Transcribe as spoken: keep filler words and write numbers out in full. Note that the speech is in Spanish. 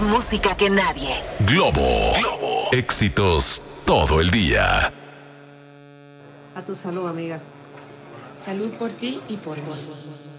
música que nadie. Globo. Globo. Éxitos todo el día. A tu salud, amiga. Salud por ti y por mí.